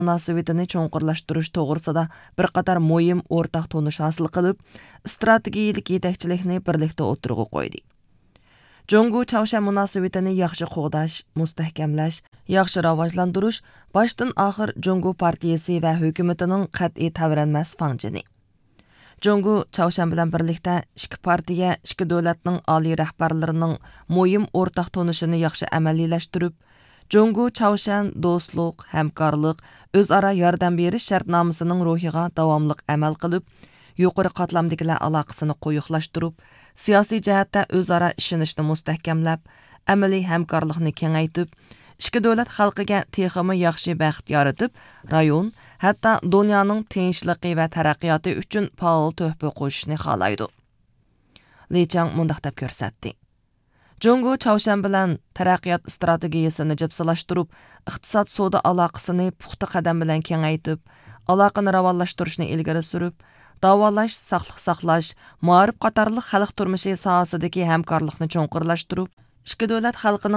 munosabatini cho'nqurlashtirish to'g'risida bir qator muhim o'rtaq tonish hosil qilib, strategiyalik yetakchilikni birlikda o'tirg'a qo'ydi. Jungo Çavşan munosabatini yaxshi qo'g'dash, mustahkamlash, yaxshi rivojlantirish boshdan oxir Jungo partiyasi va hukumatining qat'iy tavranmas fanjini. Jungo Çavşan bilan birlikda ikki partiya, ikki davlatning oliy rahbarlarining muhim o'rtaq tonishini yaxshi amaliylashtirib, Jungo Çavşan do'stlik, hamkorlik, o'zaro yordam berish shartnomasining ruhiga davomli amal qilib, yuqori qatlamdagilar aloqasini qo'yiqlashtirib, siyosiy jihatda o'zaro ishonishni mustahkamlab, amaliy hamkorlikni kengaytib, ikki davlat xalqiga texmi yaxshi baxt yaratib, rayon, hatto dunyoning tinchligi va taraqqiyoti uchun faol tuhfa qo'shishni xohlaydi. Li Chang mundaq deb ko'rsatdi. Jungo Çavşan bilan taraqqiyot strategiyasini jipsilashtirib, iqtisod savdo aloqasini puxta qadam bilan kengaytib, aloqani rivojlantirishni ilgari surib, davolash, saqliq saqlash, ma'rif qatorliq xalq turmushi sohasidagi hamkorlikni cho'nqurlashtirib, ikki davlat xalqining